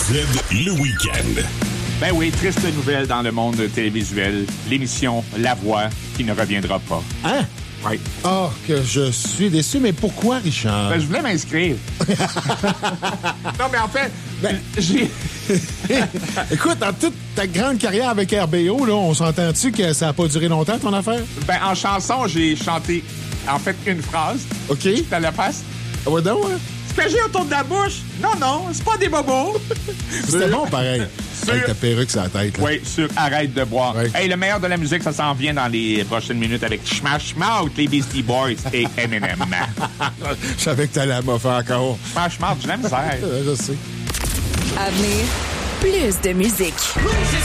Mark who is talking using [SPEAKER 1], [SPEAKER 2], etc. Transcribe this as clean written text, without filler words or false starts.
[SPEAKER 1] le week-end.
[SPEAKER 2] Ben oui, triste nouvelle dans le monde télévisuel. L'émission La Voix qui ne reviendra pas.
[SPEAKER 3] Hein?
[SPEAKER 2] Oui.
[SPEAKER 3] Ah, que je suis déçu, mais pourquoi, Richard?
[SPEAKER 2] Ben, je voulais m'inscrire. Non, mais en fait, j'ai...
[SPEAKER 3] Écoute, dans toute ta grande carrière avec RBO, là, on s'entend-tu que ça n'a pas duré longtemps, ton affaire?
[SPEAKER 2] Ben, en chanson, j'ai chanté, en fait, une phrase.
[SPEAKER 3] OK.
[SPEAKER 2] T'as la face?
[SPEAKER 3] Ah ouais, donc, hein?
[SPEAKER 2] Ce que j'ai autour de la bouche, non, c'est pas des bobos.
[SPEAKER 3] C'était bon, pareil.
[SPEAKER 2] Sur...
[SPEAKER 3] Avec ta perruque sur la tête, là.
[SPEAKER 2] Oui, sur Arrête de boire.
[SPEAKER 3] Ouais.
[SPEAKER 2] Hey, le meilleur de la musique, ça s'en vient dans les prochaines minutes avec Smash Mouth, les Beastie Boys et Eminem.
[SPEAKER 3] Je savais que t'allais me faire encore.
[SPEAKER 2] Smash Mouth, j'ai la misère.
[SPEAKER 3] Je sais.
[SPEAKER 4] À venir, plus de musique.